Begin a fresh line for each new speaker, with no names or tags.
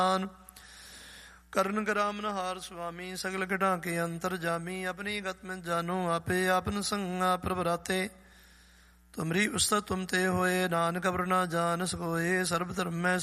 ਕਰਨ ਕਰਾਮਨ ਹਾਰ ਸੁਆਮੀ ਸਗਲ ਘਟਾਂ ਕੇ ਅੰਤਰ ਜਾਮੀ ਆਪਣੀ ਗਤ ਮੈਂ ਜਾਨੋ ਆਪੇ ਆਪਨ ਸੰਗਾ ਪ੍ਰਭਰਾਤੇ ਤੁਮਰੀ ਉਸਤਤ ਤੁਮ ਤੇ ਹੋਏ ਨਾਨਕ ਅਵਰ ਨਾ ਜਾਨ ਸਕੋਏ ਸਰਬ ਧਰਮ ਮੈਂ